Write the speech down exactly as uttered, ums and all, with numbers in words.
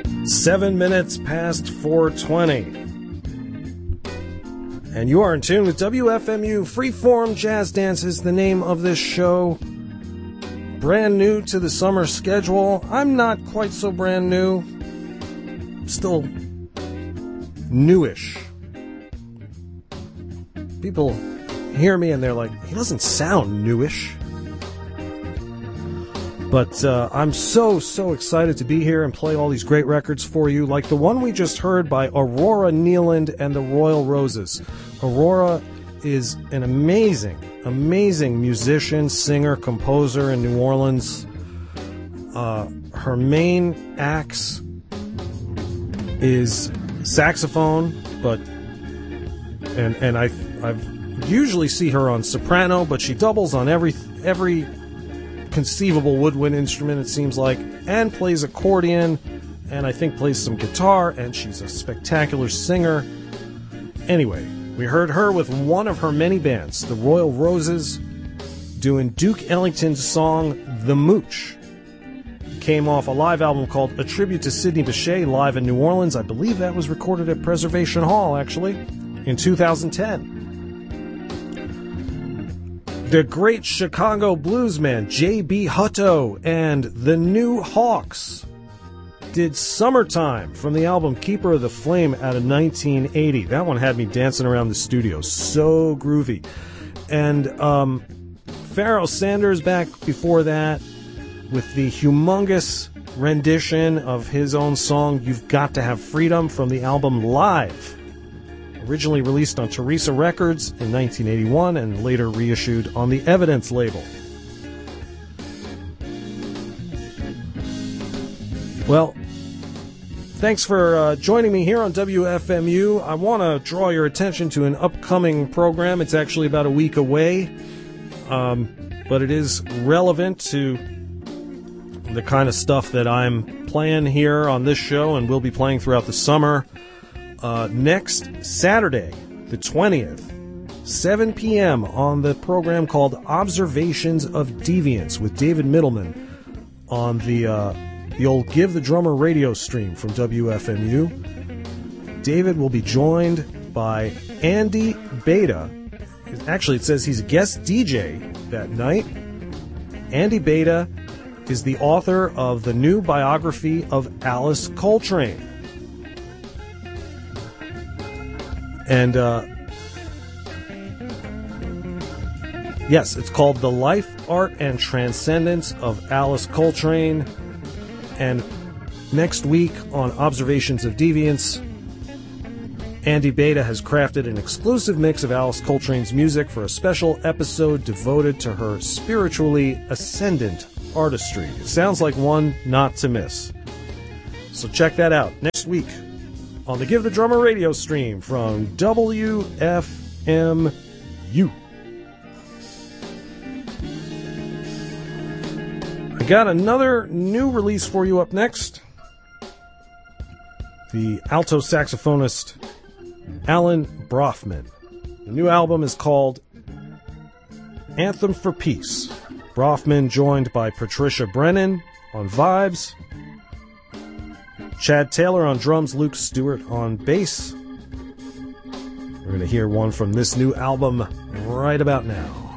Seven minutes past four twenty. And you are in tune with W F M U. Freeform Jazz Dance is the name of this show. Brand new to the summer schedule. I'm not quite so brand new. Still newish. People hear me and they're like, he doesn't sound newish. But uh, I'm so, so excited to be here and play all these great records for you, like the one we just heard by Aurora Nealand and the Royal Roses. Aurora is an amazing, amazing musician, singer, composer in New Orleans. Uh, her main axe is saxophone, but and and I I've usually see her on soprano, but she doubles on every every. conceivable woodwind instrument, it seems like, and plays accordion, and I think plays some guitar, and she's a spectacular singer. Anyway, we heard her with one of her many bands, the Royal Roses, doing Duke Ellington's song The Mooch. Came off a live album called A Tribute to Sidney Bechet, live in New Orleans. I believe that was recorded at Preservation Hall, actually, in two thousand ten. The great Chicago bluesman J B Hutto and the New Hawks did Summertime from the album Keeper of the Flame out of nineteen eighty. That one had me dancing around the studio. So groovy. And um, Pharoah Sanders back before that with the humongous rendition of his own song You've Got to Have Freedom from the album Live. Originally released on Teresa Records in nineteen eighty-one and later reissued on the Evidence label. Well, thanks for uh, joining me here on W F M U. I want to draw your attention to an upcoming program. It's actually about a week away, um, but it is relevant to the kind of stuff that I'm playing here on this show and will be playing throughout the summer. Uh, next Saturday, the twentieth, seven p.m. on the program called Observations of Deviance with David Middleman on the uh, the old Give the Drummer radio stream from W F M U. David will be joined by Andy Beta. Actually, it says he's a guest D J that night. Andy Beta is the author of the new biography of Alice Coltrane. And, uh, yes, it's called The Life, Art, and Transcendence of Alice Coltrane. And next week on Observations of Deviance, Andy Beta has crafted an exclusive mix of Alice Coltrane's music for a special episode devoted to her spiritually ascendant artistry. It sounds like one not to miss. So check that out next week on the Give the Drummer radio stream from W F M U. I got another new release for you up next. The alto saxophonist Alan Brofman. The new album is called Anthem for Peace. Brofman joined by Patricia Brennan on vibes, Chad Taylor on drums, Luke Stewart on bass. We're going to hear one from this new album right about now.